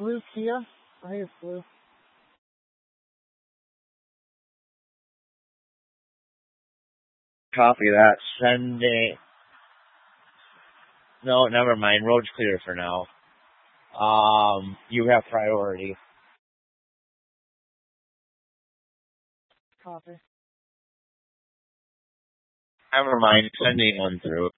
blue Kia. I think it's blue. Copy that. Sending. No, never mind. Road's clear for now. You have priority. Copy. Never mind. Sending one through.